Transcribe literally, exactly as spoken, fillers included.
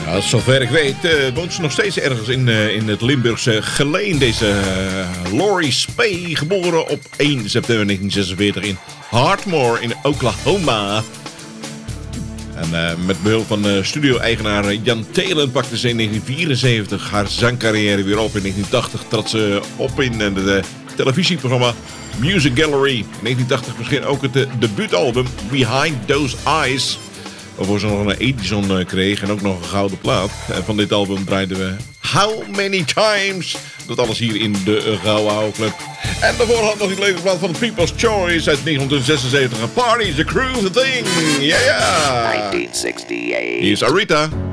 Ja, zover ik weet uh, woont ze nog steeds ergens in, uh, in het Limburgse Geleen. Deze uh, Laurie Spey, geboren op één september negentien zesenveertig in Hartmore in Oklahoma. En uh, met behulp van uh, studio-eigenaar Jan Thelen pakte ze in negentien vierenzeventig haar zangcarrière weer op. In negentien tachtig trad ze op in het uh, televisieprogramma Music Gallery. In negentien tachtig verscheen ook het uh, debuutalbum Behind Those Eyes, waarvoor ze nog een Edison uh, kreeg en ook nog een gouden plaat. En van dit album draaiden we How Many Times. Dat alles hier in de uh, Gouden Oude Club. En daarvoor had nog een leuke plaat van People's Choice uit negentien zesenzeventig. Party's the Cruel Thing. Ja, yeah, ja. Yeah. negentien zesenzestig. Hier is Aretha.